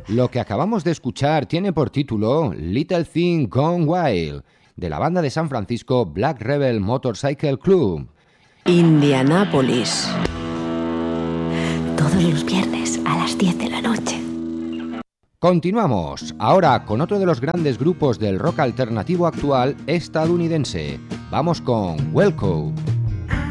Lo que acabamos de escuchar tiene por título Little Thing Gone Wild, de la banda de San Francisco Black Rebel Motorcycle Club. Indianápolis. Todos los viernes a las 10 de la noche. Continuamos, ahora con otro de los grandes grupos del rock alternativo actual estadounidense. Vamos con Wilco.